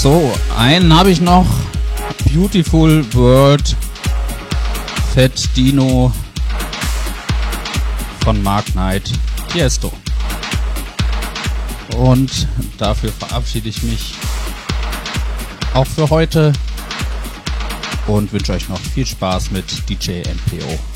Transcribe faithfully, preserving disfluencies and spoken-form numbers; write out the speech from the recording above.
So, einen habe ich noch. Beautiful World, Fat Dino von Mark Knight, Tiesto. Und dafür verabschiede ich mich auch für heute und wünsche euch noch viel Spaß mit D J M P O.